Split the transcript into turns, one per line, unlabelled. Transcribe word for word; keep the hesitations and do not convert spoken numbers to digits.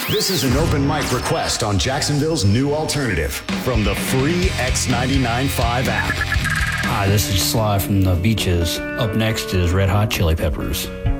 This is an open mic request on Jacksonville's new alternative from the free X ninety-nine point five app.
Hi, this is Sly from the Beaches. Up next is Red Hot Chili Peppers.